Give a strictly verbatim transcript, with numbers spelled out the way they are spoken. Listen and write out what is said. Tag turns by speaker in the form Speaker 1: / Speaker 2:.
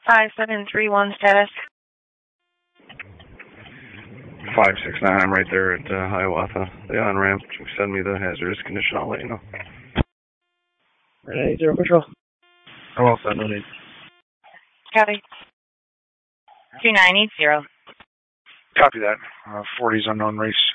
Speaker 1: five seven three one status.
Speaker 2: five six nine, I'm right there at uh, Hiawatha. The on-ramp, send me the hazardous condition, I'll let you know.
Speaker 3: Right, zero control.
Speaker 2: I'm all set, no need.
Speaker 1: Copy. two nine eight zero.
Speaker 4: Copy that. Uh, forty's unknown race.